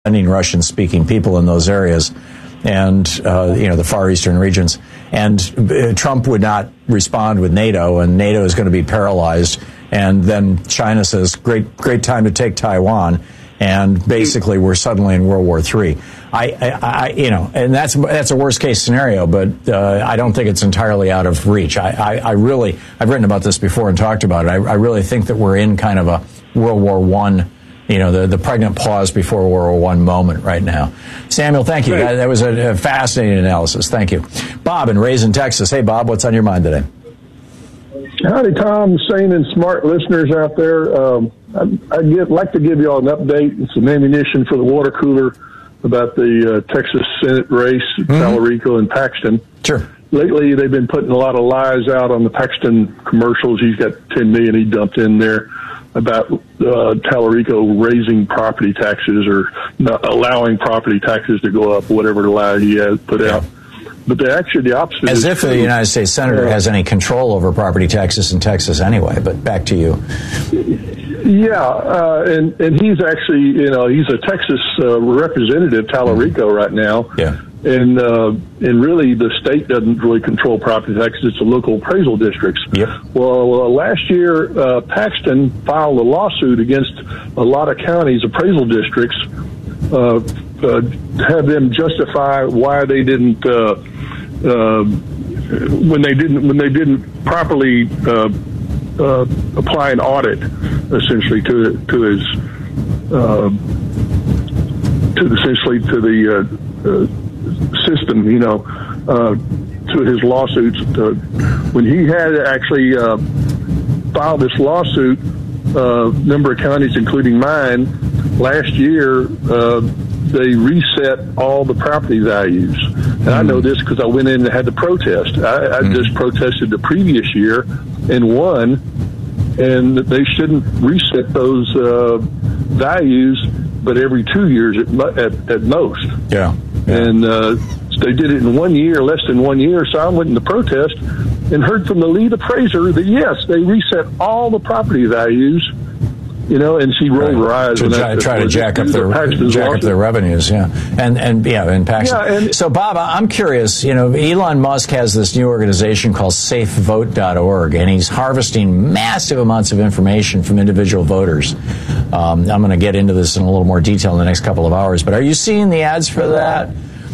sending Russian-speaking people in those areas, and the Far Eastern regions. And Trump would not respond with NATO, and NATO is going to be paralyzed. And then China says, great time to take Taiwan. And basically, we're suddenly in World War III. And that's a worst case scenario, but I don't think it's entirely out of reach. I've written about this before and talked about it. I really think that we're in kind of a World War I, the pregnant pause before World War I moment right now. Samuel, thank you. That was a fascinating analysis. Thank you. Bob in Raisin, Texas. Hey, Bob, what's on your mind today? Howdy, Tom, sane and smart listeners out there. I'd like to give you all an update and some ammunition for the water cooler about the Texas Senate race, Tallarico and Paxton. Sure. Lately, they've been putting a lot of lies out on the Paxton commercials. He's got $10 million he dumped in there about Tallarico raising property taxes or not allowing property taxes to go up, whatever lie he has put out. But the opposite. As if the United States Senator has any control over property taxes in Texas anyway, but back to you. Yeah, and he's actually, he's a Texas representative, Tallarico, right now. Yeah. And really, the state doesn't really control property taxes. It's the local appraisal districts. Yep. Well, last year, Paxton filed a lawsuit against a lot of counties' appraisal districts, have them justify why they didn't, when they didn't properly apply an audit, essentially to the system, to his lawsuits. When he had actually filed this lawsuit, a number of counties, including mine, last year, they reset all the property values. And I know this because I went in and had to protest. I just protested the previous year and won, and they shouldn't reset those values, but every 2 years at most. Yeah. And they did it in 1 year, less than 1 year, so I went into protest and heard from the lead appraiser that, yes, they reset all the property values, and she rolled her eyes. To try to jack up their revenues, in Paxton. So, Bob, I'm curious, Elon Musk has this new organization called SafeVote.org, and he's harvesting massive amounts of information from individual voters. I'm going to get into this in a little more detail in the next couple of hours, but are you seeing the ads for that?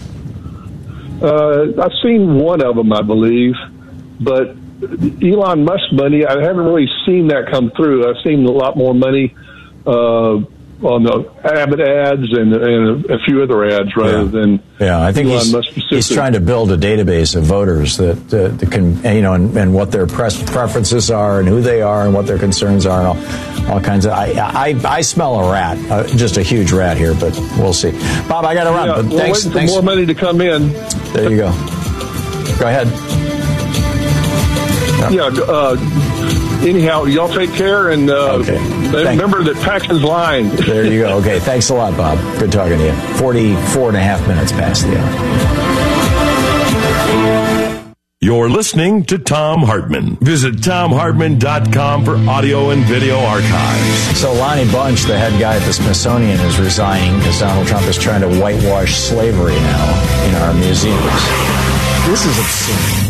I've seen one of them, I believe, but Elon Musk money, I haven't really seen that come through. I've seen a lot more money on the Abbott ads and a few other ads rather than I think Elon Musk specific. He's trying to build a database of voters that can, and what their preferences are and who they are and what their concerns are and all kinds of. I smell a rat, just a huge rat here, but we'll see. Bob, I got to run. But thanks for more money to come in. There you go. Go ahead. Anyhow, y'all take care, and remember that Paxton's lying. There you go. Okay, thanks a lot, Bob. Good talking to you. 44 and a half minutes past the hour. You're listening to Thom Hartmann. Visit ThomHartmann.com for audio and video archives. So Lonnie Bunch, the head guy at the Smithsonian, is resigning because Donald Trump is trying to whitewash slavery now in our museums. This is obscene.